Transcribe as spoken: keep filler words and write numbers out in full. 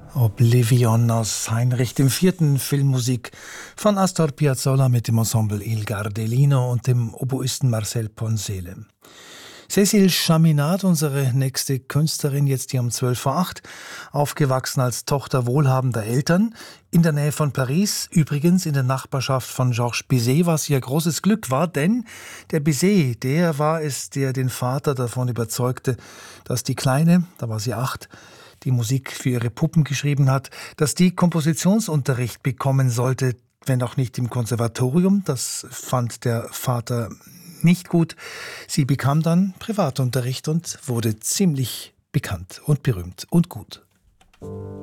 Oblivion aus Heinrich dem Vierten, Filmmusik von Astor Piazzolla mit dem Ensemble Il Gardelino und dem Oboisten Marcel Ponselle. Cécile Chaminade, unsere nächste Künstlerin, jetzt hier um zwölf vor acht, aufgewachsen als Tochter wohlhabender Eltern, in der Nähe von Paris, übrigens in der Nachbarschaft von Georges Bizet, was ihr großes Glück war, denn der Bizet, der war es, der den Vater davon überzeugte, dass die Kleine, da war sie acht, die Musik für ihre Puppen geschrieben hat, dass die Kompositionsunterricht bekommen sollte, wenn auch nicht im Konservatorium. Das fand der Vater nicht gut. Sie bekam dann Privatunterricht und wurde ziemlich bekannt und berühmt und gut.